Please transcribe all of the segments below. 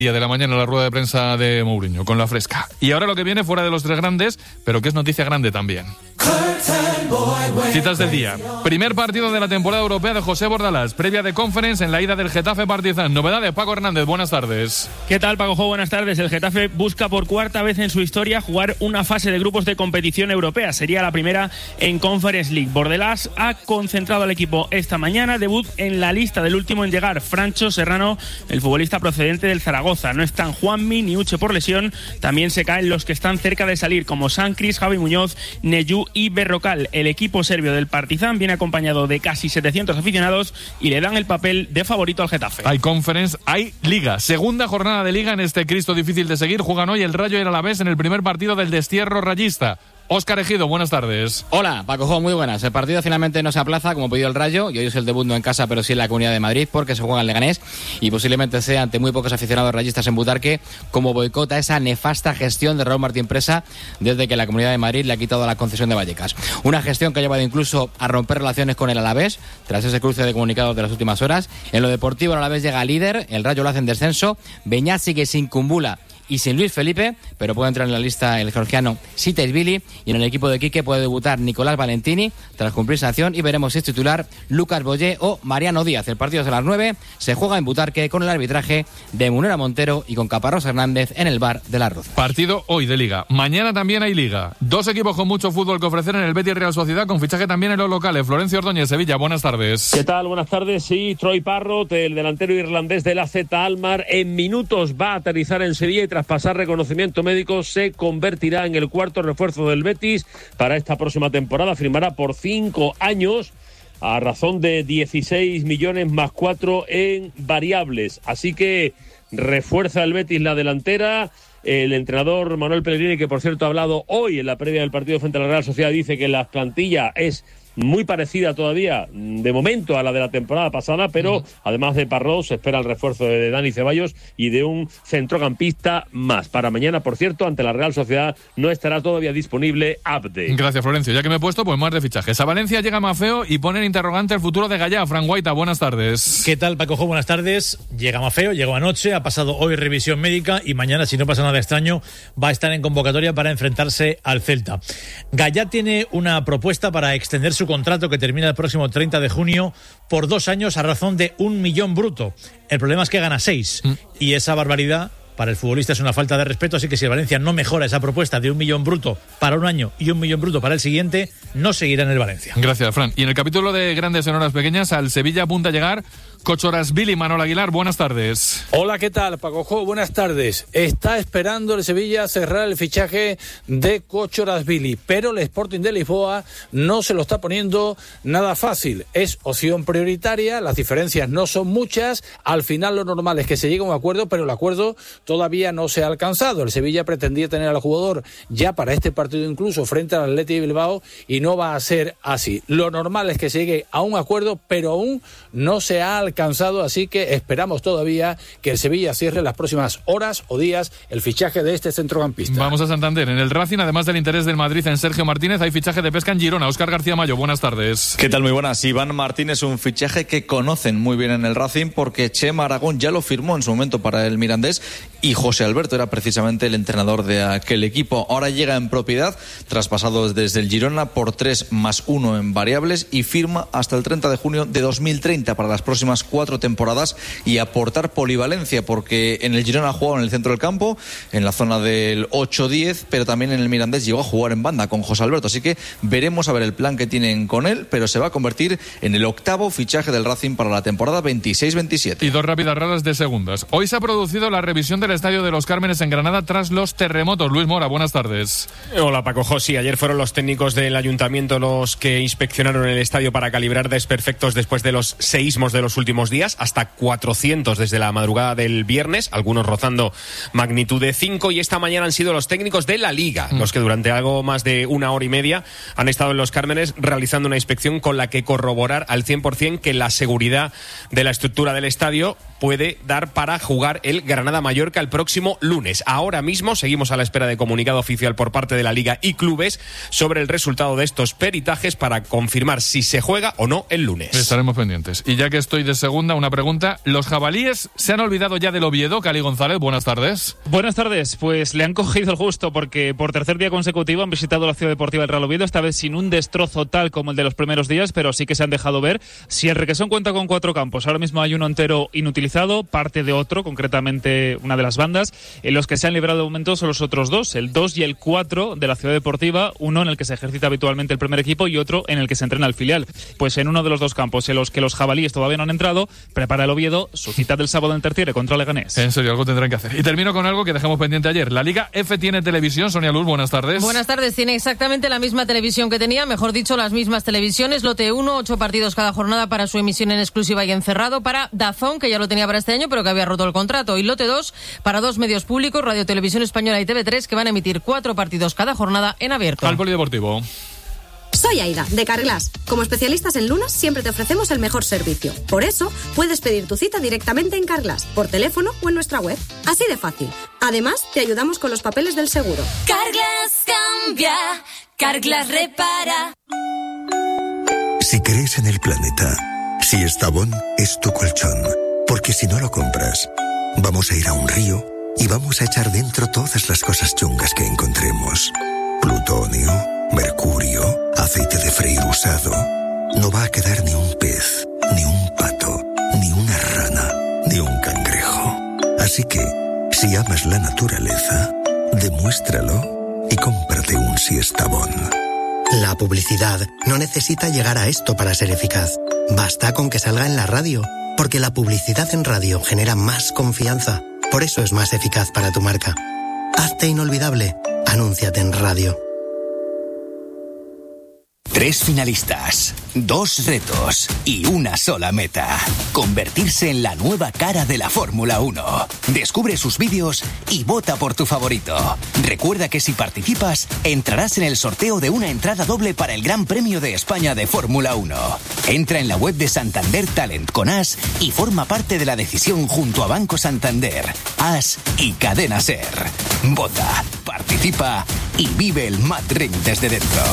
de la mañana la rueda de prensa de Mourinho con la fresca. Y ahora lo que viene fuera de los tres grandes, pero que es noticia grande también. Citas del día. Primer partido de la temporada europea de José Bordalás, previa de Conference en la ida del Getafe Partizan. Novedades, Paco Hernández, buenas tardes. ¿Qué tal, Paco? Buenas tardes. El Getafe busca por cuarta vez en su historia jugar una fase de grupos de competición europea. Sería la primera en Conference League. Bordalás ha concentrado al equipo esta mañana. Debut en la lista del último en llegar, Francho Serrano, el futbolista procedente del Zaragoza. No están Juanmi ni Uche por lesión. También se caen los que están cerca de salir, como Sancris, Javi Muñoz, Neyu y Berrocal. El equipo serbio del Partizan viene acompañado de casi 700 aficionados y le dan el papel de favorito al Getafe. Hay Conference, hay Liga. Segunda jornada de Liga en este Cristo difícil de seguir. Juegan hoy el Rayo y el Alavés en el primer partido del destierro rayista. Óscar Ejido, buenas tardes. Hola, Paco, muy buenas. El partido finalmente no se aplaza, como pidió el Rayo, y hoy es el debut no en casa, pero sí en la Comunidad de Madrid, porque se juega en Leganés, y posiblemente sea ante muy pocos aficionados rayistas en Butarque, como boicota esa nefasta gestión de Raúl Martín Presa desde que la Comunidad de Madrid le ha quitado la concesión de Vallecas. Una gestión que ha llevado incluso a romper relaciones con el Alavés, tras ese cruce de comunicados de las últimas horas. En lo deportivo, el Alavés llega líder, el Rayo lo hace en descenso, Beñat sigue sin Kumbula y sin Luis Felipe, pero puede entrar en la lista el georgiano Sitaisvili, y en el equipo de Quique puede debutar Nicolás Valentini tras cumplir sanción, y veremos si es titular Lucas Boyé o Mariano Díaz. El partido es a las 9, se juega en Butarque con el arbitraje de Munera Montero y con Caparrós Hernández en el bar de la Roza. Partido hoy de Liga. Mañana también hay Liga. Dos equipos con mucho fútbol que ofrecer en el Betis Real Sociedad, con fichaje también en los locales. Florencio Ordóñez, Sevilla, buenas tardes. ¿Qué tal? Buenas tardes. Sí, Troy Parrott, el delantero irlandés del AZ Alkmaar, en minutos va a aterrizar en Sevilla y tras pasar reconocimiento médico se convertirá en el cuarto refuerzo del Betis para esta próxima temporada. Firmará por 5 años a razón de 16 millones más 4 en variables. Así que refuerza el Betis la delantera. El entrenador Manuel Pellegrini, que por cierto ha hablado hoy en la previa del partido frente a la Real Sociedad, dice que la plantilla es muy parecida todavía, de momento, a la de la temporada pasada, pero además de Parrós se espera el refuerzo de Dani Ceballos y de un centrocampista más. Para mañana, por cierto, ante la Real Sociedad no estará todavía disponible Abde. Gracias, Florencio. Ya que me he puesto, pues más de fichajes. A Valencia llega Mafeo y pone en interrogante el futuro de Gallá. Fran Guaita, buenas tardes. ¿Qué tal, Paco? Buenas tardes. Llega Mafeo, llegó anoche, ha pasado hoy revisión médica y mañana, si no pasa nada extraño, va a estar en convocatoria para enfrentarse al Celta. Gallá tiene una propuesta para extender su contrato, que termina el próximo 30 de junio, por 2 años a razón de 1 millón bruto. El problema es que gana 6 y esa barbaridad para el futbolista es una falta de respeto, así que si el Valencia no mejora esa propuesta de 1 millón bruto para un año y 1 millón bruto para el siguiente, no seguirá en el Valencia. Gracias, Fran. Y en el capítulo de Grandes en Horas Pequeñas, al Sevilla apunta a llegar Kochorasvili. Manuel Aguilar, buenas tardes. Hola, ¿qué tal, Paco? Buenas tardes. Está esperando el Sevilla cerrar el fichaje de Kochorasvili, pero el Sporting de Lisboa no se lo está poniendo nada fácil. Es opción prioritaria, las diferencias no son muchas, al final lo normal es que se llegue a un acuerdo, pero el acuerdo todavía no se ha alcanzado. El Sevilla pretendía tener al jugador ya para este partido incluso frente al Athletic de Bilbao y no va a ser así. Lo normal es que se llegue a un acuerdo, pero aún no se ha alcanzado, así que esperamos todavía que el Sevilla cierre en las próximas horas o días el fichaje de este centrocampista. Vamos a Santander. En el Racing, además del interés del Madrid en Sergio Martínez, hay fichaje de pesca en Girona. Óscar García Mayo, buenas tardes. ¿Qué tal? Muy buenas. Iván Martínez es un fichaje que conocen muy bien en el Racing, porque Chema Aragón ya lo firmó en su momento para el Mirandés y José Alberto era precisamente el entrenador de aquel equipo. Ahora llega en propiedad, traspasado desde el Girona por 3 más 1 en variables, y firma hasta el 30 de junio de 2030 para las próximas 4 temporadas y aportar polivalencia, porque en el Girona ha jugado en el centro del campo, en la zona del 8-10, pero también en el Mirandés llegó a jugar en banda con José Alberto, así que veremos a ver el plan que tienen con él, pero se va a convertir en el 8º fichaje del Racing para la temporada 26-27. Y 2 rápidas raras de segundas. Hoy se ha producido la revisión del estadio de los Cármenes en Granada tras los terremotos. Luis Mora, buenas tardes. Hola, Paco. Sí, ayer fueron los técnicos del ayuntamiento los que inspeccionaron el estadio para calibrar desperfectos después de los seísmos de los últimos días, hasta 400 desde la madrugada del viernes, algunos rozando magnitud de 5, y esta mañana han sido los técnicos de la Liga los que durante algo más de 1 hora y media han estado en los Cármenes realizando una inspección con la que corroborar al 100% que la seguridad de la estructura del estadio puede dar para jugar el Granada-Mallorca el próximo lunes. Ahora mismo seguimos a la espera de comunicado oficial por parte de la Liga y clubes sobre el resultado de estos peritajes para confirmar si se juega o no el lunes. Estaremos pendientes. Y ya que estoy de segunda, una pregunta. ¿Los jabalíes se han olvidado ya del Oviedo? Cali González, buenas tardes. Buenas tardes, pues le han cogido el gusto porque por tercer día consecutivo han visitado la Ciudad Deportiva del Real Oviedo, esta vez sin un destrozo tal como el de los primeros días, pero sí que se han dejado ver. Si el Requesón cuenta con 4 campos, ahora mismo hay uno entero inutilizado, parte de otro, concretamente una de las bandas. En los que se han librado de momento son los otros 2, el 2 y el 4 de la Ciudad Deportiva, uno en el que se ejercita habitualmente el primer equipo y otro en el que se entrena el filial. Pues en uno de los 2 campos en los que los jabalíes todavía no han entrado, prepara el Oviedo su cita del sábado en Tertiere contra Leganés. En serio, algo tendrán que hacer. Y termino con algo que dejamos pendiente ayer. La Liga F tiene televisión. Sonia Luz, buenas tardes. Buenas tardes. Tiene exactamente la misma televisión que tenía, mejor dicho, las mismas televisiones. Lote 1, 8 partidos cada jornada para su emisión en exclusiva y encerrado. Para DAZN, que ya lo tenía para este año, pero que había roto el contrato. Y lote 2, para 2 medios públicos, Radio Televisión Española y TV3, que van a emitir 4 partidos cada jornada en abierto. Al polideportivo. Soy Aida, de Carglass. Como especialistas en lunas, siempre te ofrecemos el mejor servicio. Por eso, puedes pedir tu cita directamente en Carglass, por teléfono o en nuestra web. Así de fácil. Además, te ayudamos con los papeles del seguro. Carglass cambia, Carglass repara. Si crees en el planeta, si Estavón es tu colchón, porque si no lo compras, vamos a ir a un río y vamos a echar dentro todas las cosas chungas que encontremos. Plutonio, mercurio, aceite de freír usado. No va a quedar ni un pez, ni un pato, ni una rana, ni un cangrejo. Así que, si amas la naturaleza, demuéstralo y cómprate un Siestabón. La publicidad no necesita llegar a esto para ser eficaz. Basta con que salga en la radio, porque la publicidad en radio genera más confianza. Por eso es más eficaz para tu marca. Hazte inolvidable. Anúnciate en radio. 3 finalistas, 2 retos y una sola meta. Convertirse en la nueva cara de la Fórmula 1. Descubre sus vídeos y vota por tu favorito. Recuerda que si participas, entrarás en el sorteo de una entrada doble para el Gran Premio de España de Fórmula 1. Entra en la web de Santander Talent con As y forma parte de la decisión junto a Banco Santander, As y Cadena Ser. Vota, participa y vive el Mad Ring desde dentro.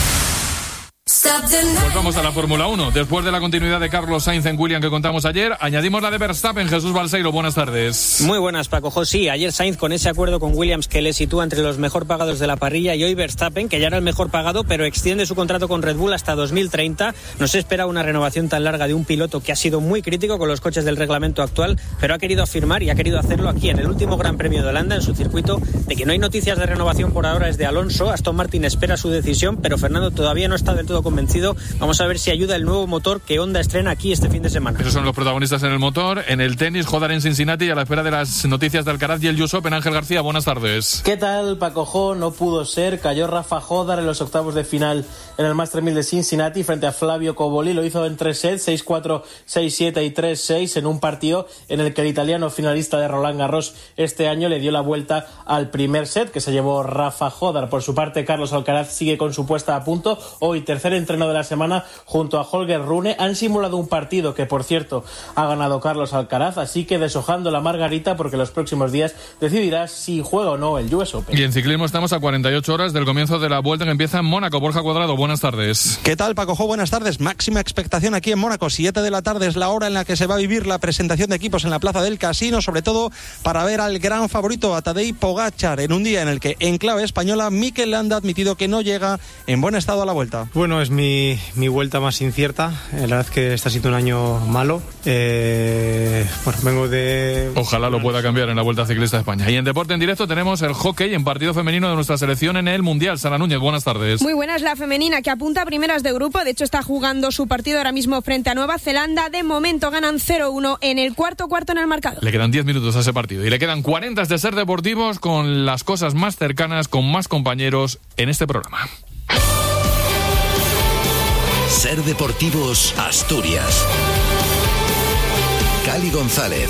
Pues vamos a la Fórmula 1. Después de la continuidad de Carlos Sainz en Williams que contamos ayer, añadimos la de Verstappen. Jesús Balseiro, buenas tardes. Muy buenas, Paco. Sí, ayer Sainz con ese acuerdo con Williams que le sitúa entre los mejor pagados de la parrilla, y hoy Verstappen, que ya era el mejor pagado, pero extiende su contrato con Red Bull hasta 2030. No se espera una renovación tan larga de un piloto que ha sido muy crítico con los coches del reglamento actual, pero ha querido afirmar y ha querido hacerlo aquí en el último Gran Premio de Holanda, en su circuito, de que no hay noticias de renovación por ahora es de Alonso. Aston Martin espera su decisión, pero Fernando todavía no está del todo convencido. Vamos a ver si ayuda el nuevo motor que Honda estrena aquí este fin de semana. Esos son los protagonistas en el motor. En el tenis, Jodar en Cincinnati, y a la espera de las noticias de Alcaraz y el US Open. Ángel García, buenas tardes. ¿Qué tal, Paco Jo? No pudo ser. Cayó Rafa Jodar en los octavos de final en el Master 1000 de Cincinnati frente a Flavio Cobolli. Lo hizo en 3 sets, 6-4, 6-7 y 3-6, en un partido en el que el italiano finalista de Roland Garros este año le dio la vuelta al primer set, que se llevó Rafa Jodar. Por su parte, Carlos Alcaraz sigue con su puesta a punto. Hoy, tercer entreno de la semana junto a Holger Rune. Han simulado un partido que, por cierto, ha ganado Carlos Alcaraz, así que deshojando la margarita, porque los próximos días decidirá si juega o no el US Open. Y en ciclismo estamos a 48 horas del comienzo de la vuelta que empieza en Mónaco. Borja Cuadrado, buenas tardes. ¿Qué tal, Paco Jo? Buenas tardes. Máxima expectación aquí en Mónaco. 7 de la tarde es la hora en la que se va a vivir la presentación de equipos en la Plaza del Casino, sobre todo para ver al gran favorito, a Tadej Pogačar, en un día en el que, en clave española, Mikel Landa ha admitido que no llega en buen estado a la vuelta. Bueno, es mi vuelta más incierta. La verdad es que está siendo un año malo. Bueno, vengo de... Ojalá lo pueda cambiar en la Vuelta Ciclista de España. Y en Deporte en Directo tenemos el hockey en partido femenino de nuestra selección en el Mundial. Sara Núñez, buenas tardes. Muy buenas, la femenina que apunta a primeras de grupo. De hecho, está jugando su partido ahora mismo frente a Nueva Zelanda. De momento ganan 0-1 en el cuarto en el marcador. Le quedan 10 minutos a ese partido y le quedan 40 de Ser Deportivos, con las cosas más cercanas, con más compañeros en este programa. Ser Deportivos Asturias. Cali González.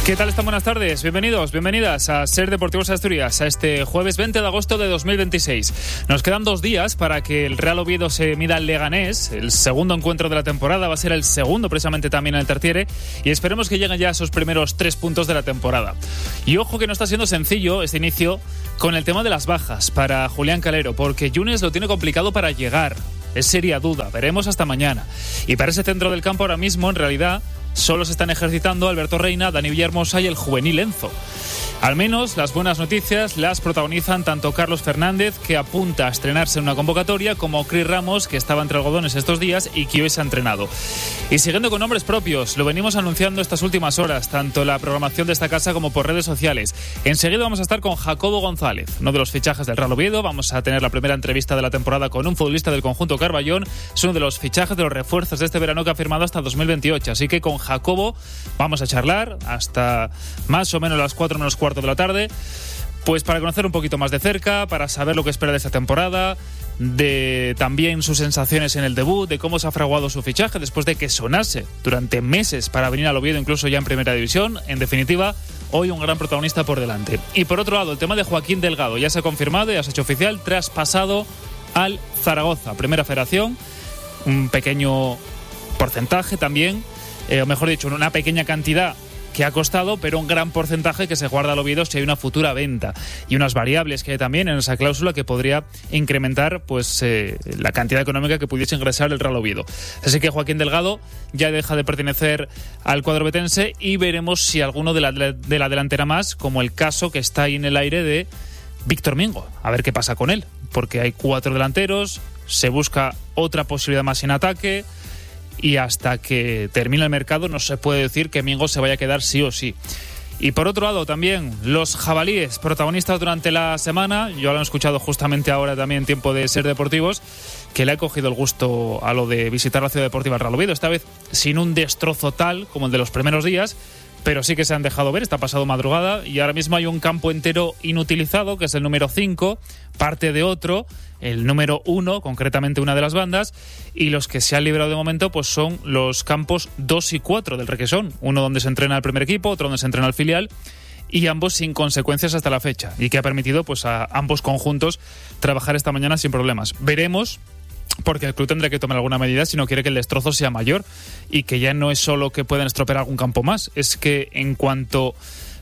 ¿Qué tal están? Buenas tardes, bienvenidos, bienvenidas a Ser Deportivos Asturias, a este jueves 20 de agosto de 2026. Nos quedan 2 días para que el Real Oviedo se mida al Leganés, el segundo encuentro de la temporada, va a ser el segundo precisamente también en el Tartiere, y esperemos que lleguen ya esos primeros 3 puntos de la temporada. Y ojo que no está siendo sencillo este inicio con el tema de las bajas para Julián Calero, porque Yunes lo tiene complicado para llegar, es seria duda, veremos hasta mañana. Y para ese centro del campo ahora mismo, en realidad, solo se están ejercitando Alberto Reina, Dani Villahermosa y el juvenil Enzo. Al menos las buenas noticias las protagonizan tanto Carlos Fernández, que apunta a estrenarse en una convocatoria, como Cris Ramos, que estaba entre algodones estos días y que hoy se ha entrenado. Y siguiendo con nombres propios, lo venimos anunciando estas últimas horas, tanto en la programación de esta casa como por redes sociales. Enseguida vamos a estar con Jacobo González, uno de los fichajes del Real Oviedo. Vamos a tener la primera entrevista de la temporada con un futbolista del conjunto Carballón. Es uno de los fichajes de los refuerzos de este verano que ha firmado hasta 2028. Así que con Jacobo vamos a charlar hasta más o menos las 4 menos cuarto de la tarde, pues para conocer un poquito más de cerca, para saber lo que espera de esta temporada, de también sus sensaciones en el debut, de cómo se ha fraguado su fichaje después de que sonase durante meses para venir al Oviedo, incluso ya en Primera División. En definitiva, hoy un gran protagonista por delante. Y por otro lado, el tema de Joaquín Delgado ya se ha confirmado, ya se ha hecho oficial, traspasado al Zaragoza, Primera Federación, un pequeño porcentaje también, o mejor dicho, una pequeña cantidad que ha costado, pero un gran porcentaje que se guarda al Oviedo si hay una futura venta, y unas variables que hay también en esa cláusula que podría incrementar pues la cantidad económica que pudiese ingresar el Real Oviedo. Así que Joaquín Delgado ya deja de pertenecer al cuadro betense, y veremos si alguno de la delantera más, como el caso que está ahí en el aire de Víctor Mingo, a ver qué pasa con él, porque hay 4 delanteros, se busca otra posibilidad más en ataque, y hasta que termine el mercado no se puede decir que Mingo se vaya a quedar sí o sí. Y por otro lado también los jabalíes, protagonistas durante la semana. Yo lo he escuchado justamente ahora también en tiempo de Ser Deportivos, que le ha cogido el gusto a lo de visitar la Ciudad Deportiva Real Oviedo, esta vez sin un destrozo tal como el de los primeros días, pero sí que se han dejado ver, está pasado madrugada, y ahora mismo hay un campo entero inutilizado, que es el número 5, parte de otro, el número 1, concretamente una de las bandas, y los que se han librado de momento pues son los campos 2 y 4 del Requesón, uno donde se entrena el primer equipo, otro donde se entrena el filial, y ambos sin consecuencias hasta la fecha, y que ha permitido pues a ambos conjuntos trabajar esta mañana sin problemas. Veremos, porque el club tendrá que tomar alguna medida si no quiere que el destrozo sea mayor, y que ya no es solo que puedan estropear algún campo más, es que en cuanto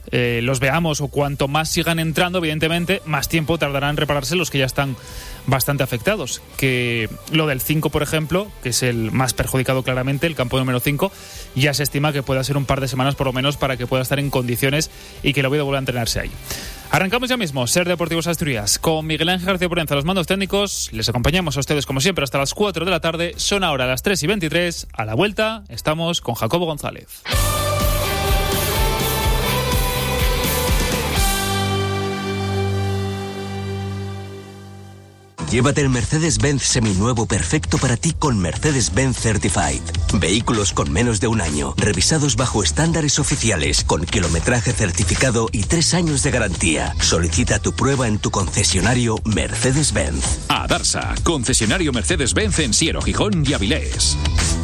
los veamos, o cuanto más sigan entrando, evidentemente más tiempo tardarán en repararse los que ya están bastante afectados. Que lo del 5, por ejemplo, que es el más perjudicado claramente, el campo número 5, ya se estima que pueda ser un par de semanas por lo menos para que pueda estar en condiciones y que el Oviedo vuelva a entrenarse ahí. Arrancamos ya mismo Ser Deportivos Asturias con Miguel Ángel García Proenza, los mandos técnicos. Les acompañamos a ustedes como siempre hasta las 4 de la tarde. Son ahora las 3:23. A la vuelta estamos con Jacobo González. Llévate el Mercedes-Benz seminuevo perfecto para ti con Mercedes-Benz Certified. Vehículos con menos de un año, revisados bajo estándares oficiales, con kilometraje certificado y 3 años de garantía. Solicita tu prueba en tu concesionario Mercedes-Benz. Adarsa, concesionario Mercedes-Benz en Siero, Gijón y Avilés.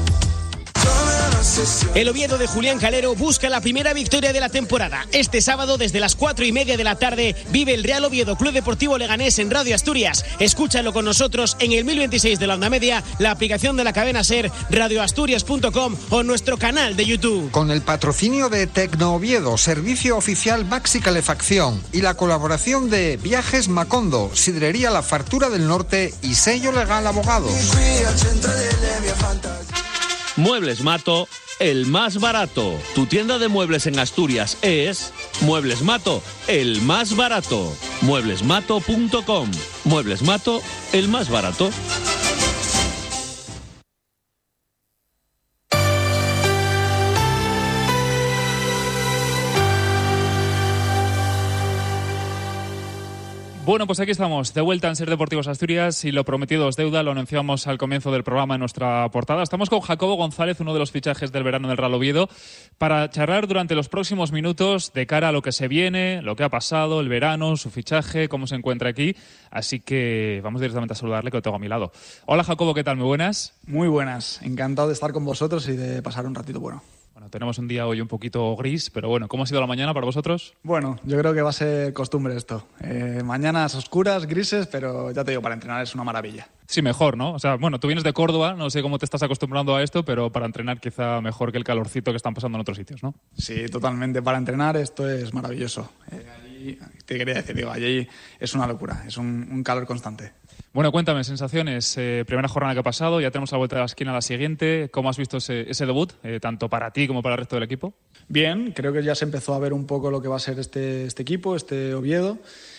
El Oviedo de Julián Calero busca la primera victoria de la temporada. Este sábado, desde las 4:30 de la tarde, vive el Real Oviedo Club Deportivo Leganés en Radio Asturias. Escúchalo con nosotros en el 1026 de la onda media, la aplicación de la cadena SER, radioasturias.com o nuestro canal de YouTube. Con el patrocinio de Tecno Oviedo, servicio oficial Baxi Calefacción, y la colaboración de Viajes Macondo, Sidrería La Fartura del Norte y Sello Legal Abogado. Muebles Mato, el más barato. Tu tienda de muebles en Asturias es Muebles Mato, el más barato. Mueblesmato.com. Muebles Mato, el más barato. Bueno, pues aquí estamos, de vuelta en Ser Deportivos Asturias, y lo prometido es deuda, lo anunciamos al comienzo del programa en nuestra portada. Estamos con Jacobo González, uno de los fichajes del verano del Real Oviedo, para charlar durante los próximos minutos de cara a lo que se viene, lo que ha pasado, el verano, su fichaje, cómo se encuentra aquí. Así que vamos directamente a saludarle, que lo tengo a mi lado. Hola Jacobo, ¿qué tal? Muy buenas. Muy buenas, encantado de estar con vosotros y de pasar un ratito bueno. Bueno, tenemos un día hoy un poquito gris, pero bueno, ¿cómo ha sido la mañana para vosotros? Bueno, yo creo que va a ser costumbre esto. Mañanas oscuras, grises, pero ya te digo, para entrenar es una maravilla. Sí, mejor, ¿no? O sea, bueno, tú vienes de Córdoba, no sé cómo te estás acostumbrando a esto, pero para entrenar quizá mejor que el calorcito que están pasando en otros sitios, ¿no? Sí, totalmente. Para entrenar esto es maravilloso. Allí, te quería decir, allí es una locura, es un calor constante. Bueno, cuéntame, sensaciones, primera jornada que ha pasado, ya tenemos a la vuelta de la esquina la siguiente. ¿Cómo has visto ese debut, tanto para ti como para el resto del equipo? Bien, creo que ya se empezó a ver un poco lo que va a ser este equipo, este Oviedo.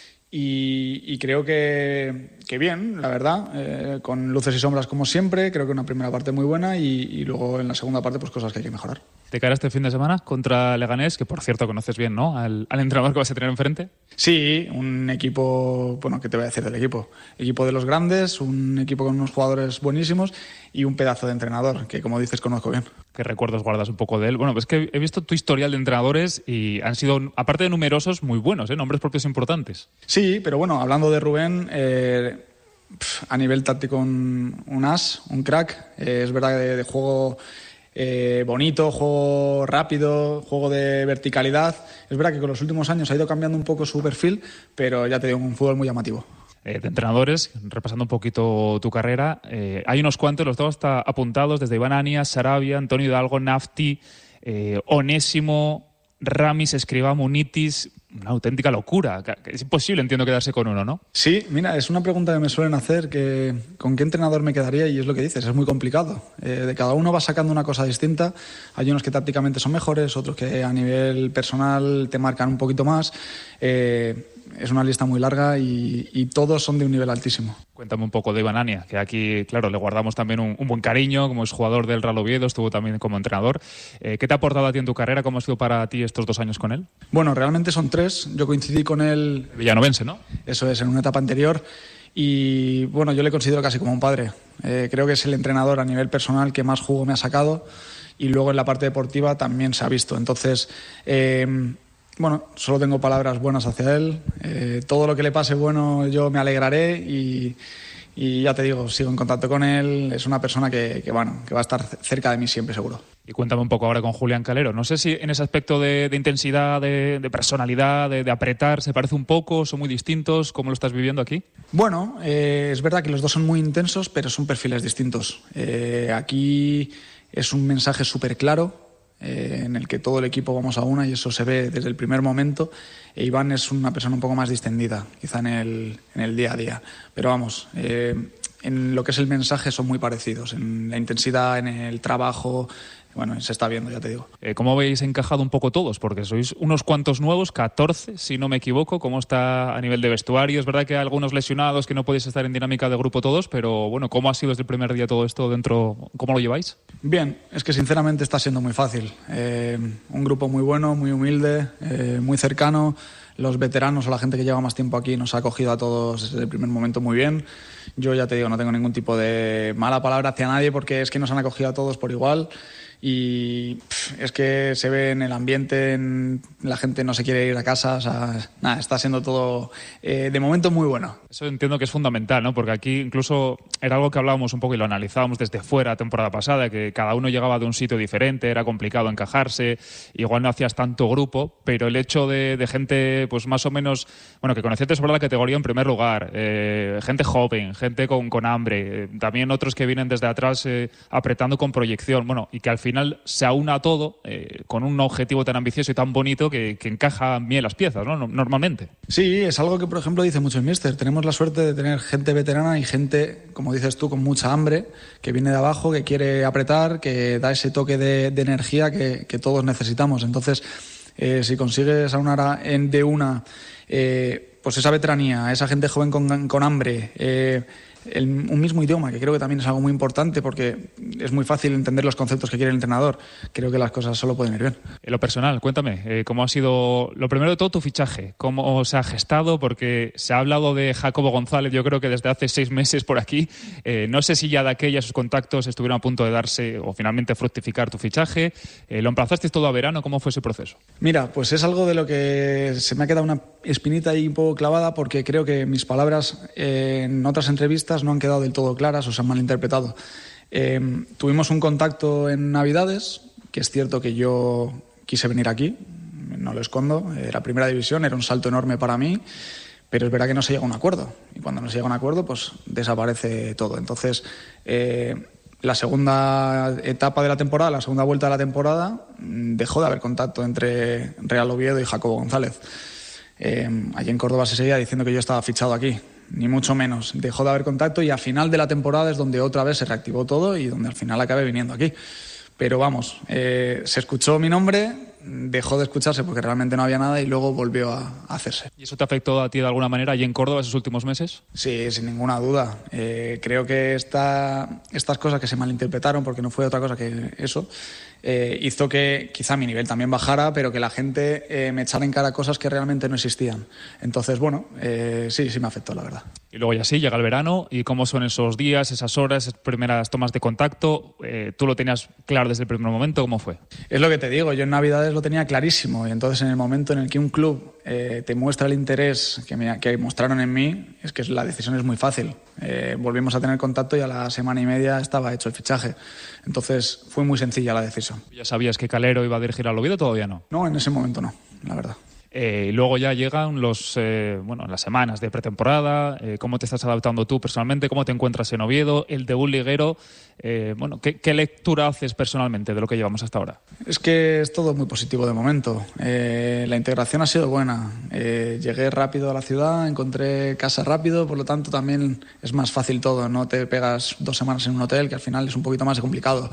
Y creo que bien, la verdad, con luces y sombras como siempre. Creo que una primera parte muy buena y luego en la segunda parte pues cosas que hay que mejorar. ¿De cara a este fin de semana contra Leganés, que por cierto conoces bien, ¿no? Al entrenador que vas a tener enfrente? Sí, un equipo, bueno, ¿qué te voy a decir del equipo? Equipo de los grandes, un equipo con unos jugadores buenísimos y un pedazo de entrenador que, como dices, conozco bien. ¿Qué recuerdos guardas un poco de él? Bueno, pues que he visto tu historial de entrenadores y han sido, aparte de numerosos, muy buenos, nombres propios importantes. Sí, pero bueno, hablando de Rubén, a nivel táctico un as, un crack. Es verdad que de juego bonito, juego rápido, juego de verticalidad. Es verdad que con los últimos años ha ido cambiando un poco su perfil, pero ya te digo, un fútbol muy llamativo. De entrenadores, repasando un poquito tu carrera, hay unos cuantos, los tengo hasta apuntados, desde Iván Anias, Sarabia, Antonio Hidalgo, Nafti, Onésimo, Ramis, Escribá, Munitis. Una auténtica locura. Es imposible, entiendo, quedarse con uno, ¿no? Sí, mira, es una pregunta que me suelen hacer, que ¿con qué entrenador me quedaría? Y es lo que dices, es muy complicado. De cada uno va sacando una cosa distinta. Hay unos que tácticamente son mejores, otros que a nivel personal te marcan un poquito más. Es una lista muy larga y todos son de un nivel altísimo. Cuéntame un poco de Iván Ania, que aquí, claro, le guardamos también un buen cariño, como es jugador del Real Oviedo, estuvo también como entrenador. ¿Qué te ha aportado a ti en tu carrera? ¿Cómo ha sido para ti estos 2 años con él? Bueno, realmente son 3. Yo coincidí con él... Villanovense, ¿no? Eso es, en una etapa anterior. Y bueno, yo le considero casi como un padre. Creo que es el entrenador a nivel personal que más jugo me ha sacado. Y luego en la parte deportiva también se ha visto. Entonces... bueno, solo tengo palabras buenas hacia él. Todo lo que le pase bueno yo me alegraré y ya te digo, sigo en contacto con él. Es una persona que va a estar cerca de mí siempre, seguro. Y cuéntame un poco ahora con Julián Calero. No sé si en ese aspecto de intensidad, de personalidad, de apretar, ¿se parece un poco? ¿Son muy distintos? ¿Cómo lo estás viviendo aquí? Bueno, es verdad que los dos son muy intensos, pero son perfiles distintos. Aquí es un mensaje súper claro, en el que todo el equipo vamos a una y eso se ve desde el primer momento. Iván es una persona un poco más distendida, quizá en el día a día, pero vamos, en lo que es el mensaje son muy parecidos, en la intensidad, en el trabajo. Bueno, se está viendo, ya te digo. ¿Cómo habéis encajado un poco todos? Porque sois unos cuantos nuevos, 14, si no me equivoco. ¿Cómo está a nivel de vestuario? Es verdad que hay algunos lesionados, que no podéis estar en dinámica de grupo todos, pero bueno, ¿cómo ha sido desde el primer día todo esto dentro? ¿Cómo lo lleváis? Bien, es que sinceramente está siendo muy fácil. Un grupo muy bueno, muy humilde, muy cercano. Los veteranos o la gente que lleva más tiempo aquí nos ha acogido a todos desde el primer momento muy bien. Yo ya te digo, no tengo ningún tipo de mala palabra hacia nadie porque es que nos han acogido a todos por igual. Y es que se ve en el ambiente, la gente no se quiere ir a casa, o sea, nada, está siendo todo de momento muy bueno. Eso entiendo que es fundamental, ¿no? Porque aquí incluso era algo que hablábamos un poco y lo analizábamos desde fuera la temporada pasada, que cada uno llegaba de un sitio diferente, era complicado encajarse, igual no hacías tanto grupo, pero el hecho de gente pues más o menos, bueno, que conocías sobre la categoría en primer lugar, gente joven, gente con hambre, también otros que vienen desde atrás apretando con proyección, bueno, y que al final se aúna todo con un objetivo tan ambicioso y tan bonito que encaja bien las piezas, ¿no? Normalmente. Sí, es algo que, por ejemplo, dice mucho el míster. Tenemos la suerte de tener gente veterana y gente, como dices tú, con mucha hambre, que viene de abajo, que quiere apretar, que da ese toque de energía que todos necesitamos. Entonces, si consigues aunar de una pues esa veteranía, esa gente joven con hambre, un mismo idioma, que creo que también es algo muy importante porque es muy fácil entender los conceptos que quiere el entrenador. Creo que las cosas solo pueden ir bien. En lo personal, cuéntame, ¿cómo ha sido, lo primero de todo, tu fichaje? ¿Cómo se ha gestado? Porque se ha hablado de Jacobo González, yo creo que desde hace 6 meses por aquí. No sé si ya de aquella sus contactos estuvieron a punto de darse o finalmente fructificar tu fichaje. ¿Lo emplazasteis todo a verano? ¿Cómo fue ese proceso? Mira, pues es algo de lo que se me ha quedado una espinita ahí un poco clavada porque creo que mis palabras en otras entrevistas no han quedado del todo claras o se han malinterpretado. Tuvimos un contacto en Navidades, que es cierto que yo quise venir aquí, no lo escondo, era primera división, era un salto enorme para mí, pero es verdad que no se llega a un acuerdo, y cuando no se llega a un acuerdo pues desaparece todo. Entonces la segunda etapa de la temporada, la segunda vuelta de la temporada, dejó de haber contacto entre Real Oviedo y Jacobo González. Allí en Córdoba se seguía diciendo que yo estaba fichado aquí, ni mucho menos. Dejó de haber contacto y a final de la temporada es donde otra vez se reactivó todo y donde al final acabé viniendo aquí. Pero vamos, se escuchó mi nombre, dejó de escucharse porque realmente no había nada y luego volvió a hacerse. ¿Y eso te afectó a ti de alguna manera allí en Córdoba esos últimos meses? Sí, sin ninguna duda. Creo que estas cosas que se malinterpretaron, porque no fue otra cosa que eso, hizo que quizá mi nivel también bajara, pero que la gente me echara en cara cosas que realmente no existían. Entonces, bueno, sí me afectó, la verdad. Y luego ya sí, llega el verano, ¿y cómo son esos días, esas horas, esas primeras tomas de contacto? ¿Tú lo tenías claro desde el primer momento? ¿Cómo fue? Es lo que te digo, yo en Navidades lo tenía clarísimo y entonces en el momento en el que un club te muestra el interés que mostraron en mí, es que la decisión es muy fácil. Volvimos a tener contacto y a la semana y media estaba hecho el fichaje. Entonces fue muy sencilla la decisión. ¿Ya sabías que Calero iba a dirigir al Oviedo? Todavía no. No, en ese momento no, la verdad. Luego ya llegan las semanas de pretemporada. ¿Cómo te estás adaptando tú personalmente? ¿Cómo te encuentras en Oviedo? El debut liguero. ¿Qué lectura haces personalmente de lo que llevamos hasta ahora? Es que es todo muy positivo de momento. La integración ha sido buena. Llegué rápido a la ciudad, encontré casa rápido, por lo tanto también es más fácil todo. No te pegas 2 semanas en un hotel, que al final es un poquito más complicado.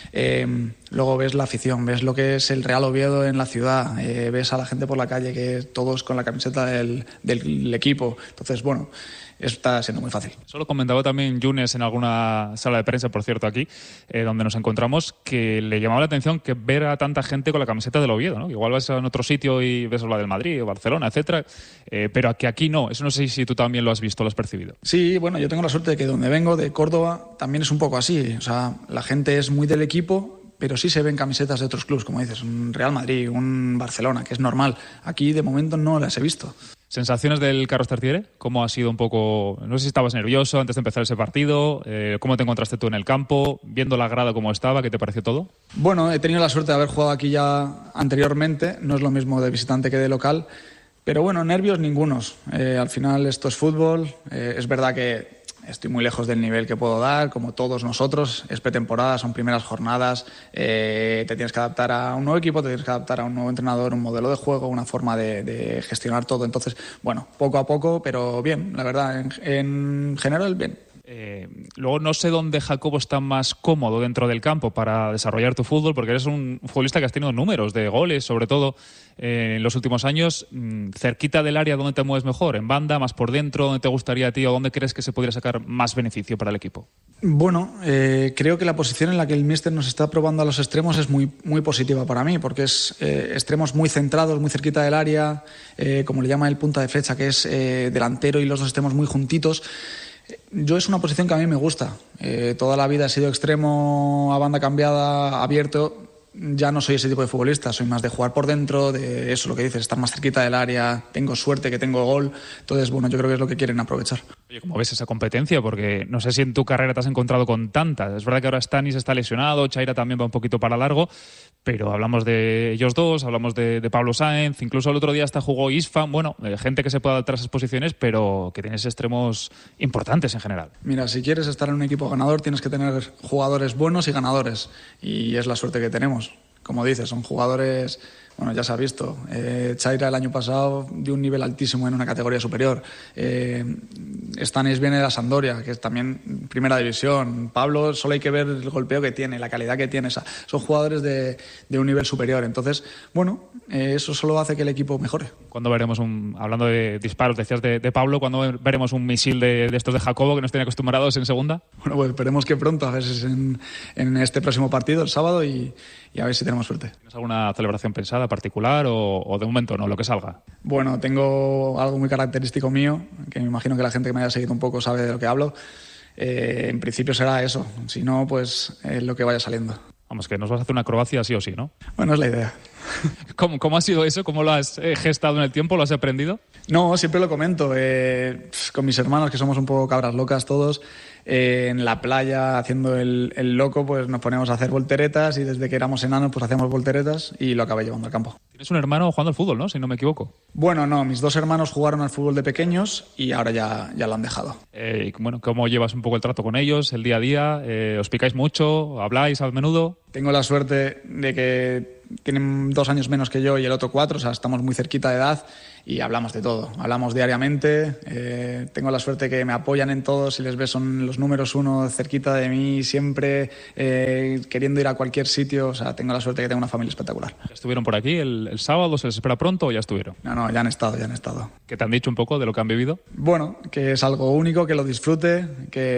Luego ves la afición, ves lo que es el Real Oviedo en la ciudad, ves a la gente por la calle, que todos con la camiseta del equipo. Entonces, bueno, está siendo muy fácil. Eso lo comentaba también Yunes en alguna sala de prensa, por cierto, aquí, donde nos encontramos, que le llamaba la atención que ver a tanta gente con la camiseta del Oviedo, ¿no? Igual vas a otro sitio y ves la del Madrid o Barcelona, etcétera, pero que aquí no. Eso no sé si tú también lo has visto, lo has percibido. Sí, bueno, yo tengo la suerte de que donde vengo, de Córdoba, también es un poco así. O sea, la gente es muy del equipo, pero sí se ven camisetas de otros clubes, como dices, un Real Madrid, un Barcelona, que es normal. Aquí, de momento, no las he visto. ¿Sensaciones del Carlos Tartiere? ¿Cómo ha sido un poco...? No sé si estabas nervioso antes de empezar ese partido. ¿Cómo te encontraste tú en el campo? Viendo la grada cómo estaba, ¿qué te pareció todo? Bueno, he tenido la suerte de haber jugado aquí ya anteriormente. No es lo mismo de visitante que de local. Pero bueno, nervios ningunos. Al final esto es fútbol. Es verdad que estoy muy lejos del nivel que puedo dar, como todos nosotros. Es pretemporada, son primeras jornadas. Te tienes que adaptar a un nuevo equipo, te tienes que adaptar a un nuevo entrenador, un modelo de juego, una forma de gestionar todo. Entonces, bueno, poco a poco, pero bien, la verdad, en general, bien. Luego no sé dónde Jacobo está más cómodo dentro del campo para desarrollar tu fútbol, porque eres un futbolista que has tenido números de goles, sobre todo en los últimos años. Cerquita del área, ¿dónde te mueves mejor? ¿En banda, más por dentro? ¿Dónde te gustaría a ti o dónde crees que se podría sacar más beneficio para el equipo? Bueno, creo que la posición en la que el míster nos está probando a los extremos es muy, muy positiva para mí, porque es extremos muy centrados, muy cerquita del área, como le llama el punta de flecha, que es delantero y los dos extremos muy juntitos. Yo es una posición que a mí me gusta. Toda la vida he sido extremo, a banda cambiada, abierto. Ya no soy ese tipo de futbolista, soy más de jugar por dentro, de eso, lo que dices, estar más cerquita del área, tengo suerte que tengo gol. Entonces, bueno, yo creo que es lo que quieren aprovechar. Oye, ¿cómo ves esa competencia? Porque no sé si en tu carrera te has encontrado con tantas. Es verdad que ahora Stanis está lesionado, Chaira también va un poquito para largo, pero hablamos de ellos dos, hablamos de Pablo Sáenz, incluso el otro día hasta jugó Isfan. Bueno, gente que se puede adaptar a esas posiciones, pero que tienes extremos importantes en general. Mira, si quieres estar en un equipo ganador, tienes que tener jugadores buenos y ganadores, y es la suerte que tenemos. Como dices, son jugadores, bueno, ya se ha visto. Chaira el año pasado dio un nivel altísimo en una categoría superior. Stanis viene de la Sampdoria, que es también primera división. Pablo, solo hay que ver el golpeo que tiene, la calidad que tiene. Son jugadores de un nivel superior. Entonces, bueno, eso solo hace que el equipo mejore. ¿Cuándo veremos hablando de disparos, decías de Pablo, cuándo veremos un misil de estos de Jacobo que nos tiene acostumbrados en segunda? Bueno, pues esperemos que pronto, a ver si es en este próximo partido, el sábado, y a ver si tenemos suerte. ¿Tienes alguna celebración pensada particular o de momento no, lo que salga? Bueno, tengo algo muy característico mío, que me imagino que la gente que me haya seguido un poco sabe de lo que hablo. En principio será eso, si no, pues lo que vaya saliendo. Vamos, que nos vas a hacer una acrobacia sí o sí, ¿no? Bueno, es la idea. ¿Cómo ha sido eso? ¿Cómo lo has gestado en el tiempo? ¿Lo has aprendido? No, siempre lo comento. Con mis hermanos, que somos un poco cabras locas todos, en la playa haciendo el loco, pues nos poníamos a hacer volteretas y desde que éramos enanos pues hacíamos volteretas y lo acabé llevando al campo. Tienes un hermano jugando al fútbol, ¿no? Si no me equivoco. Bueno, no, mis 2 hermanos jugaron al fútbol de pequeños y ahora ya lo han dejado. Bueno, ¿cómo llevas un poco el trato con ellos, el día a día? ¿Os picáis mucho? ¿Habláis a menudo? Tengo la suerte de que tienen 2 años menos que yo y el otro 4, o sea, estamos muy cerquita de edad y hablamos de todo, hablamos diariamente. Tengo la suerte que me apoyan en todo, si les ves son los números 1 cerquita de mí, siempre queriendo ir a cualquier sitio, o sea, tengo la suerte que tengo una familia espectacular. ¿Estuvieron por aquí el sábado? ¿Se les espera pronto o ya estuvieron? No, ya han estado. ¿Qué te han dicho un poco de lo que han vivido? Bueno, que es algo único, que lo disfrute,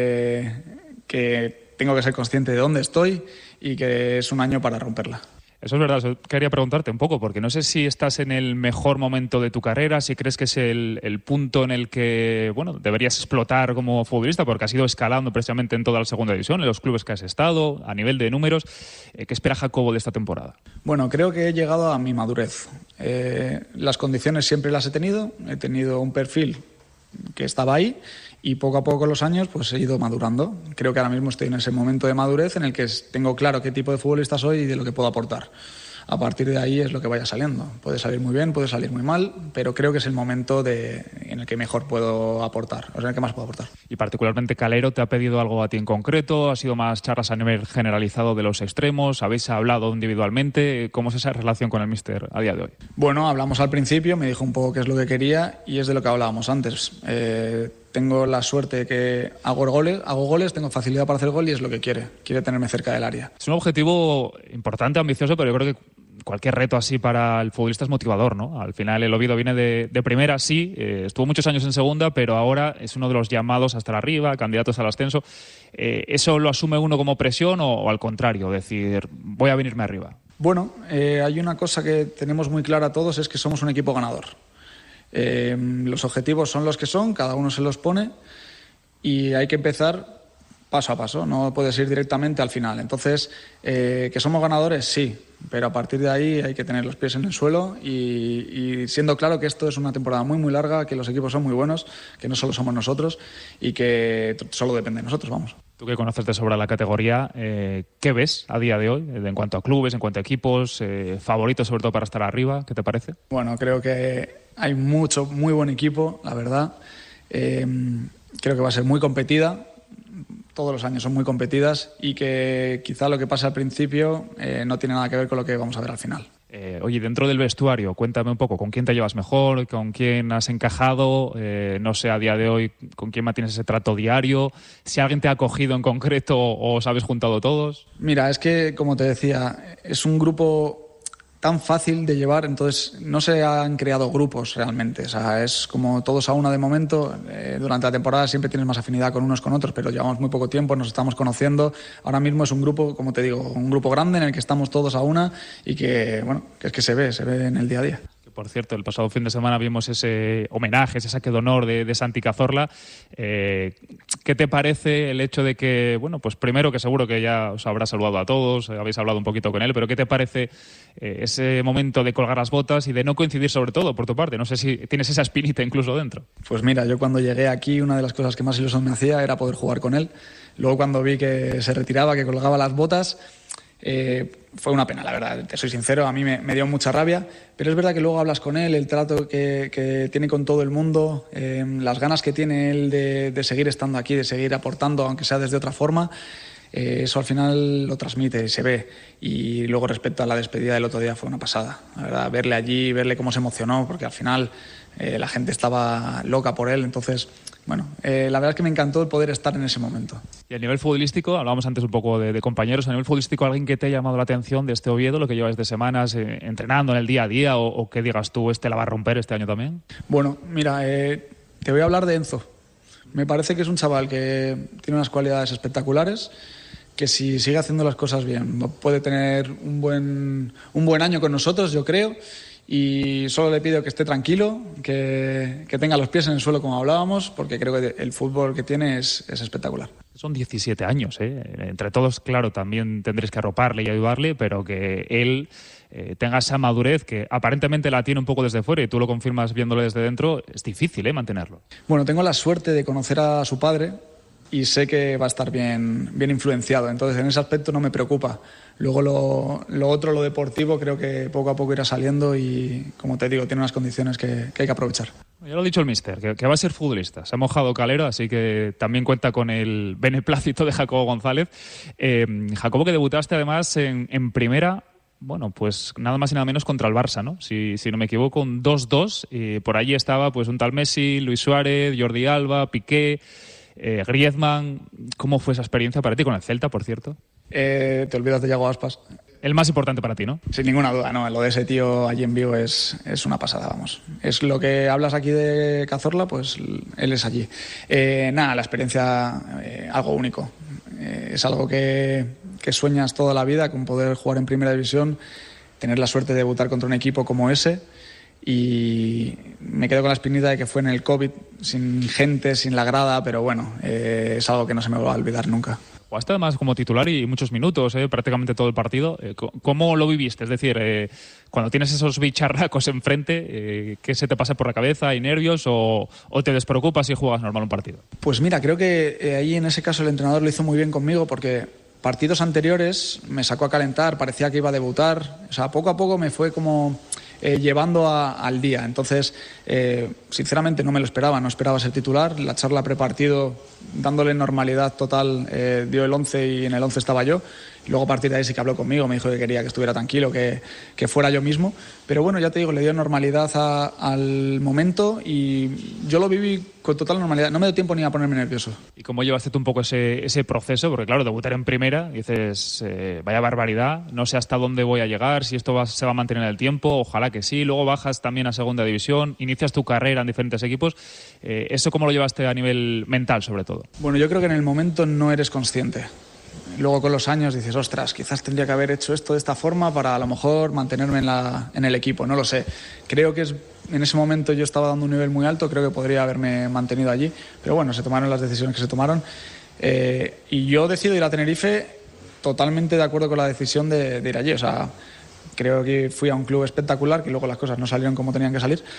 que tengo que ser consciente de dónde estoy y que es un año para romperla. Eso es verdad, quería preguntarte un poco, porque no sé si estás en el mejor momento de tu carrera, si crees que es el punto en el que deberías explotar como futbolista, porque has ido escalando precisamente en toda la segunda división, en los clubes que has estado, a nivel de números. ¿Qué espera Jacobo de esta temporada? Bueno, creo que he llegado a mi madurez. Las condiciones siempre las he tenido un perfil que estaba ahí y poco a poco los años pues he ido madurando. Creo que ahora mismo estoy en ese momento de madurez en el que tengo claro qué tipo de futbolista soy y de lo que puedo aportar. A partir de ahí es lo que vaya saliendo. Puede salir muy bien, puede salir muy mal, pero creo que es el momento en el que mejor puedo aportar, o sea, en el que más puedo aportar. Y particularmente Calero, ¿te ha pedido algo a ti en concreto? ¿Ha sido más charlas a nivel generalizado de los extremos? ¿Habéis hablado individualmente? ¿Cómo es esa relación con el míster a día de hoy? Bueno, hablamos al principio, me dijo un poco qué es lo que quería y es de lo que hablábamos antes. Tengo la suerte de que hago goles, tengo facilidad para hacer gol y es lo que quiere tenerme cerca del área. Es un objetivo importante, ambicioso, pero yo creo que cualquier reto así para el futbolista es motivador, ¿no? Al final el Oviedo viene de primera, sí, estuvo muchos años en segunda, pero ahora es uno de los llamados hasta arriba, candidatos al ascenso. ¿Eso lo asume uno como presión o al contrario, decir, voy a venirme arriba? Bueno, hay una cosa que tenemos muy clara todos, es que somos un equipo ganador. Los objetivos son los que son, cada uno se los pone y hay que empezar paso a paso, no puedes ir directamente al final. Entonces, que somos ganadores, sí, pero a partir de ahí hay que tener los pies en el suelo y siendo claro que esto es una temporada muy muy larga, que los equipos son muy buenos, que no solo somos nosotros y que solo depende de nosotros, vamos. Tú que conoces de sobra la categoría, ¿qué ves a día de hoy en cuanto a clubes, en cuanto a equipos, favoritos sobre todo para estar arriba? ¿Qué te parece? Bueno, creo que hay muy buen equipo, la verdad. Creo que va a ser muy competida. Todos los años son muy competidas y que quizá lo que pasa al principio no tiene nada que ver con lo que vamos a ver al final. Oye, dentro del vestuario, cuéntame un poco, ¿con quién te llevas mejor? ¿Con quién has encajado? No sé, a día de hoy, ¿con quién mantienes ese trato diario? ¿Si alguien te ha acogido en concreto o os habéis juntado todos? Mira, es que, como te decía, es un grupo tan fácil de llevar, entonces no se han creado grupos realmente, o sea, es como todos a una de momento. Durante la temporada siempre tienes más afinidad con unos con otros, pero llevamos muy poco tiempo, nos estamos conociendo. Ahora mismo es un grupo, como te digo, un grupo grande en el que estamos todos a una y que, bueno, que es que se ve en el día a día. Por cierto, el pasado fin de semana vimos ese homenaje, ese saque de honor de Santi Cazorla. ¿Qué te parece el hecho de que, bueno, pues primero que seguro que ya os habrá saludado a todos, habéis hablado un poquito con él, pero qué te parece ese momento de colgar las botas y de no coincidir sobre todo por tu parte? No sé si tienes esa espinita incluso dentro. Pues mira, yo cuando llegué aquí una de las cosas que más ilusión me hacía era poder jugar con él. Luego cuando vi que se retiraba, que colgaba las botas, fue una pena, la verdad, te soy sincero, a mí me dio mucha rabia, pero es verdad que luego hablas con él, el trato que tiene con todo el mundo, las ganas que tiene él de seguir estando aquí, de seguir aportando, aunque sea desde otra forma, eso al final lo transmite, se ve. Y luego respecto a la despedida del otro día fue una pasada, la verdad, verle allí, verle cómo se emocionó, porque al final la gente estaba loca por él, entonces... Bueno, la verdad es que me encantó el poder estar en ese momento. Y a nivel futbolístico, hablábamos antes un poco de compañeros, a nivel futbolístico, ¿alguien que te haya llamado la atención de este Oviedo, lo que llevas de semanas entrenando en el día a día o que digas tú, la va a romper este año también? Bueno, mira, te voy a hablar de Enzo. Me parece que es un chaval que tiene unas cualidades espectaculares, que si sigue haciendo las cosas bien puede tener un buen año con nosotros, yo creo. Y solo le pido que esté tranquilo, que tenga los pies en el suelo como hablábamos, porque creo que el fútbol que tiene es espectacular. Son 17 años, entre todos, claro, también tendréis que arroparle y ayudarle, pero que él tenga esa madurez que aparentemente la tiene un poco desde fuera y tú lo confirmas viéndolo desde dentro, es difícil mantenerlo. Bueno, tengo la suerte de conocer a su padre y sé que va a estar bien influenciado. Entonces, en ese aspecto no me preocupa. Luego lo otro, lo deportivo, creo que poco a poco irá saliendo y, como te digo, tiene unas condiciones que hay que aprovechar. Ya lo ha dicho el míster, que va a ser futbolista. Se ha mojado Calero, así que también cuenta con el beneplácito de Jacobo González. Jacobo, que debutaste además en primera, bueno, pues nada más y nada menos contra el Barça, ¿no? Si no me equivoco, un 2-2. Y por allí estaba pues un tal Messi, Luis Suárez, Jordi Alba, Piqué, Griezmann. ¿Cómo fue esa experiencia para ti con el Celta, por cierto? Te olvidas de Yago Aspas. El más importante para ti, ¿no? Sin ninguna duda, no. Lo de ese tío allí en Vigo es una pasada, vamos. Es lo que hablas aquí de Cazorla, pues él es allí. La experiencia, algo único. Es algo que sueñas toda la vida, con poder jugar en Primera División, tener la suerte de debutar contra un equipo como ese. Y me quedo con la espinita de que fue en el COVID, sin gente, sin la grada, pero bueno, es algo que no se me va a olvidar nunca. Jugaste además como titular y muchos minutos, prácticamente todo el partido. ¿Cómo lo viviste? Es decir, cuando tienes esos bicharracos enfrente, ¿qué se te pasa por la cabeza? ¿Hay nervios o te despreocupas y juegas normal un partido? Pues mira, creo que ahí en ese caso el entrenador lo hizo muy bien conmigo, porque partidos anteriores me sacó a calentar, parecía que iba a debutar. O sea, poco a poco me fue como llevando al día. Entonces, sinceramente no me lo esperaba, no esperaba ser titular. La charla prepartido, dándole normalidad total, dio el 11 y en el 11 estaba yo. Luego a partir de ahí sí que habló conmigo, me dijo que quería que estuviera tranquilo, que fuera yo mismo. Pero bueno, ya te digo, le dio normalidad al momento y yo lo viví con total normalidad. No me dio tiempo ni a ponerme nervioso. ¿Y cómo llevaste tú un poco ese proceso? Porque claro, debutar en primera, dices, vaya barbaridad, no sé hasta dónde voy a llegar, si esto se va a mantener en el tiempo, ojalá que sí. Luego bajas también a segunda división, inicias tu carrera en diferentes equipos. ¿Eso cómo lo llevaste a nivel mental, sobre todo? Bueno, yo creo que en el momento no eres consciente. Luego con los años dices, ostras, quizás tendría que haber hecho esto de esta forma para a lo mejor mantenerme en el equipo, no lo sé. Creo que en ese momento yo estaba dando un nivel muy alto, creo que podría haberme mantenido allí, pero bueno, se tomaron las decisiones que se tomaron y yo decido ir a Tenerife totalmente de acuerdo con la decisión de ir allí. O sea, creo que fui a un club espectacular, que luego las cosas no salieron como tenían que salir,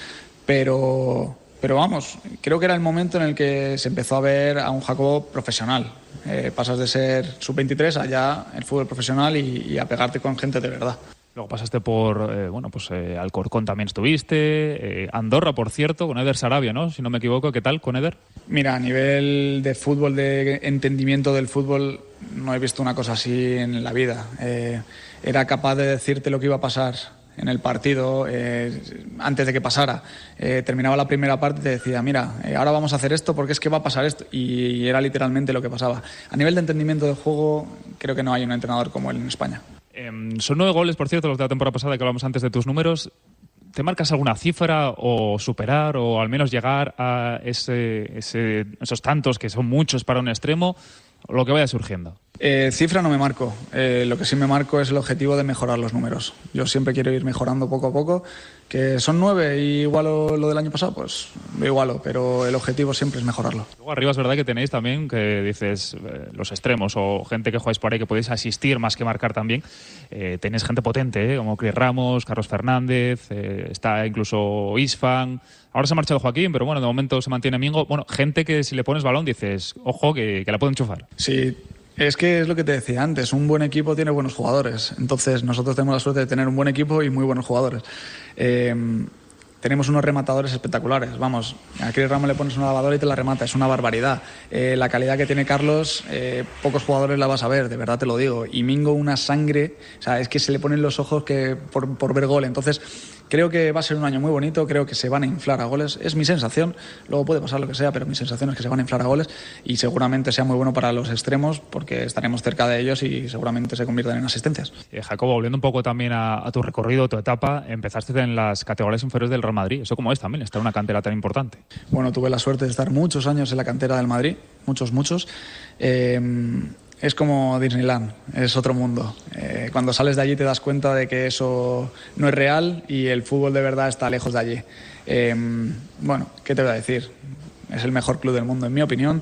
pero vamos, creo que era el momento en el que se empezó a ver a un Jacobo profesional. Pasas de ser sub-23 a ya el fútbol profesional y a pegarte con gente de verdad. Luego pasaste por, Alcorcón también estuviste, Andorra, por cierto, con Eder Sarabia, ¿no? Si no me equivoco, ¿qué tal con Eder? Mira, a nivel de fútbol, de entendimiento del fútbol, no he visto una cosa así en la vida. Era capaz de decirte lo que iba a pasar en el partido antes de que pasara. Terminaba la primera parte y te decía, mira, ahora vamos a hacer esto porque es que va a pasar esto, y era literalmente lo que pasaba. A nivel de entendimiento del juego, creo que no hay un entrenador como él en España. Son 9 goles, por cierto, los de la temporada pasada, que hablamos antes de tus números. ¿Te marcas alguna cifra o superar o al menos llegar a esos tantos, que son muchos para un extremo, o lo que vaya surgiendo? Cifra no me marco. Lo que sí me marco es el objetivo de mejorar los números. Yo siempre quiero ir mejorando poco a poco. Que son 9 y igualo lo del año pasado, pues lo igualo, pero el objetivo siempre es mejorarlo. Luego arriba es verdad que tenéis también, que dices, los extremos o gente que jugáis por ahí, que podéis asistir más que marcar también. Tenéis gente potente, como Cris Ramos, Carlos Fernández, está incluso Isfan. Ahora se ha marchado Joaquín, pero bueno, de momento se mantiene Mingo. Bueno, gente que si le pones balón dices, ojo, que la pueden enchufar. Sí, es que es lo que te decía antes, un buen equipo tiene buenos jugadores. Entonces nosotros tenemos la suerte de tener un buen equipo y muy buenos jugadores. Tenemos unos rematadores espectaculares. Vamos, a Cris Ramos le pones una lavadora y te la remata, es una barbaridad. La calidad que tiene Carlos, pocos jugadores la vas a ver, de verdad te lo digo. Y Mingo, una sangre, o sea, es que se le ponen los ojos que por ver gol. Entonces, creo que va a ser un año muy bonito, creo que se van a inflar a goles. Es mi sensación, luego puede pasar lo que sea, pero mi sensación es que se van a inflar a goles y seguramente sea muy bueno para los extremos porque estaremos cerca de ellos y seguramente se conviertan en asistencias. Jacobo, volviendo un poco también a tu recorrido, tu etapa, empezaste en las categorías inferiores del Real Madrid. ¿Eso cómo es también, estar en una cantera tan importante? Bueno, tuve la suerte de estar muchos años en la cantera del Madrid, muchos. Es como Disneyland, es otro mundo. Cuando sales de allí te das cuenta de que eso no es real y el fútbol de verdad está lejos de allí. Bueno, ¿qué te voy a decir? Es el mejor club del mundo, en mi opinión,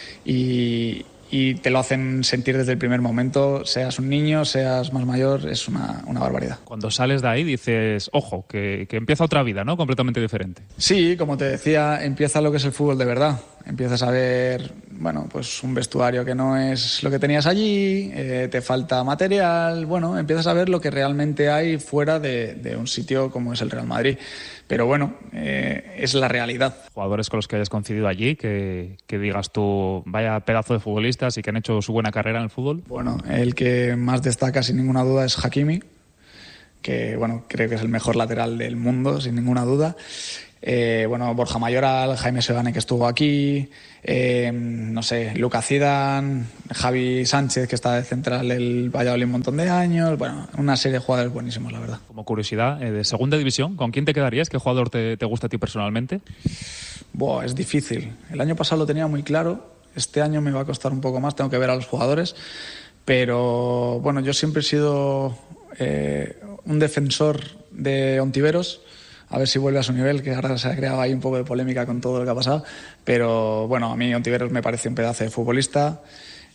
y te lo hacen sentir desde el primer momento, seas un niño, seas más mayor, es una barbaridad. Cuando sales de ahí dices, ojo, que empieza otra vida, ¿no? Completamente diferente. Sí, como te decía, empieza lo que es el fútbol de verdad. Empiezas a ver bueno, pues un vestuario que no es lo que tenías allí, te falta material, bueno, empiezas a ver lo que realmente hay fuera de un sitio como es el Real Madrid. Pero bueno, es la realidad. Jugadores con los que hayas coincidido allí, que digas tú, vaya pedazo de futbolistas y que han hecho su buena carrera en el fútbol. Bueno, el que más destaca sin ninguna duda es Hakimi, que bueno, creo que es el mejor lateral del mundo, sin ninguna duda. Bueno, Borja Mayoral, Jaime Segane, que estuvo aquí, no sé, Lucas Zidane, Javi Sánchez, que está de central del Valladolid un montón de años. Bueno, una serie de jugadores buenísimos, la verdad. Como curiosidad, de segunda división, ¿con quién te quedarías? ¿Qué jugador te gusta a ti personalmente? Es difícil. El año pasado lo tenía muy claro. Este año me va a costar un poco más, tengo que ver a los jugadores. Pero bueno, yo siempre he sido un defensor de Ontiveros. A ver si vuelve a su nivel, que ahora se ha creado ahí un poco de polémica con todo lo que ha pasado. Pero bueno, a mí Ontiveros me parece un pedazo de futbolista.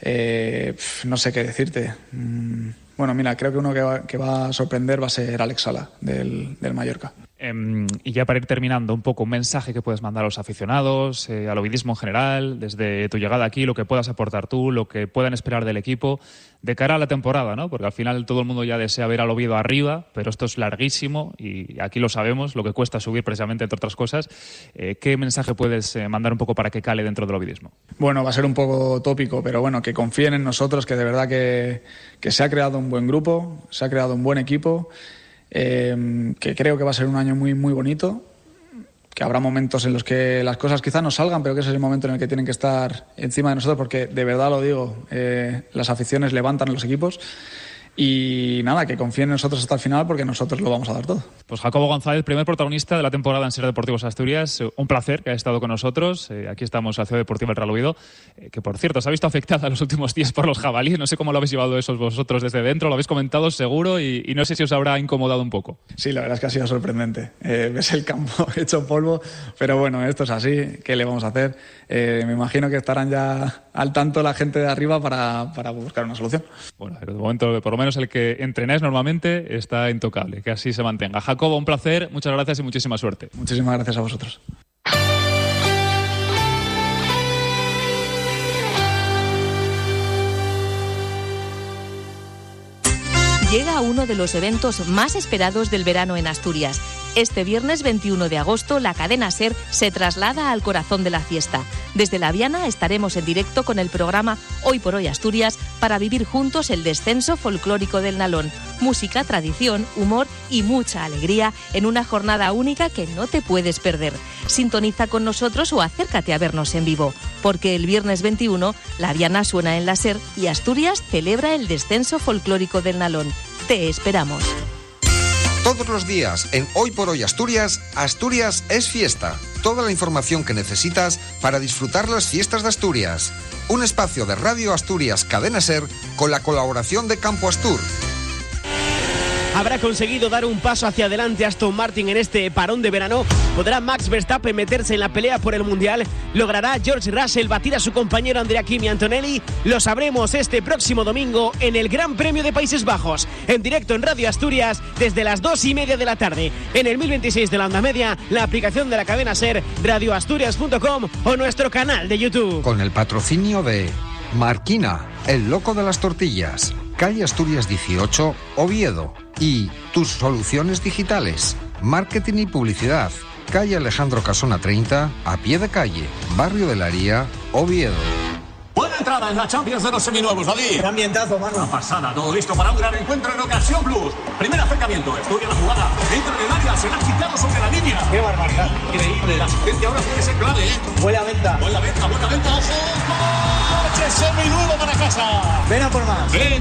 No sé qué decirte. Bueno, mira, creo que uno que va a sorprender va a ser Alex Sala, del Mallorca. Y ya para ir terminando, un poco un mensaje que puedes mandar a los aficionados, al ovidismo en general, desde tu llegada aquí, lo que puedas aportar tú, lo que puedan esperar del equipo, de cara a la temporada, ¿no? Porque al final todo el mundo ya desea ver al Oviedo arriba, pero esto es larguísimo y aquí lo sabemos, lo que cuesta subir precisamente, entre otras cosas. ¿Qué mensaje puedes mandar un poco para que cale dentro del ovidismo? Bueno, va a ser un poco tópico, pero bueno, que confíen en nosotros, que de verdad que se ha creado un buen grupo, se ha creado un buen equipo. Que creo que va a ser un año muy muy bonito, que habrá momentos en los que las cosas quizás no salgan, pero que ese es el momento en el que tienen que estar encima de nosotros, porque de verdad lo digo, las aficiones levantan los equipos. Y nada, que confíen en nosotros hasta el final, porque nosotros lo vamos a dar todo. Pues Jacobo González, primer protagonista de la temporada en Ser Deportivos Asturias. Un placer que haya estado con nosotros. Aquí estamos en la Ciudad Deportiva del Real Oviedo, que por cierto se ha visto afectada en los últimos días por los jabalíes. No sé cómo lo habéis llevado eso vosotros desde dentro, lo habéis comentado seguro y no sé si os habrá incomodado un poco. Sí, la verdad es que ha sido sorprendente. Ves el campo hecho polvo, pero bueno, esto es así. ¿Qué le vamos a hacer? Me imagino que estarán ya al tanto la gente de arriba para buscar una solución. Bueno, pero de momento, por lo menos el que entrenáis normalmente está intocable, que así se mantenga. Jacobo, un placer, muchas gracias y muchísima suerte. Muchísimas gracias a vosotros. Llega uno de los eventos más esperados del verano en Asturias. Este viernes 21 de agosto, la cadena SER se traslada al corazón de la fiesta. Desde La Viana estaremos en directo con el programa Hoy por Hoy Asturias para vivir juntos el descenso folclórico del Nalón. Música, tradición, humor y mucha alegría en una jornada única que no te puedes perder. Sintoniza con nosotros o acércate a vernos en vivo, porque el viernes 21 La Viana suena en la SER y Asturias celebra el descenso folclórico del Nalón. Te esperamos. Todos los días en Hoy por Hoy Asturias, Asturias es fiesta. Toda la información que necesitas para disfrutar las fiestas de Asturias. Un espacio de Radio Asturias Cadena SER con la colaboración de Campo Astur. ¿Habrá conseguido dar un paso hacia adelante Aston Martin en este parón de verano? ¿Podrá Max Verstappen meterse en la pelea por el Mundial? ¿Logrará George Russell batir a su compañero Andrea Kimi Antonelli? Lo sabremos este próximo domingo en el Gran Premio de Países Bajos, en directo en Radio Asturias desde las 2:30 de la tarde, en el 1026 de la onda media, la aplicación de la cadena SER, radioasturias.com o nuestro canal de YouTube. Con el patrocinio de Marquina, el loco de las tortillas, calle Asturias 18, Oviedo. Y tus soluciones digitales, marketing y publicidad, calle Alejandro Casona 30, a pie de calle, barrio de la Haría, Oviedo. Buena entrada en la Champions de los seminuevos, David. Qué ambientazo, mano. Una pasada, todo listo para un gran encuentro en Ocasión Plus. Primer acercamiento, estudia la jugada, entra en el área, se la ha quitado sobre la línea. Qué barbaridad. Increíble, la asistencia ahora tiene que ser clave, ¿eh? Buena venta. Buena venta, ojo. Coche seminuevo para casa. Ven a por más.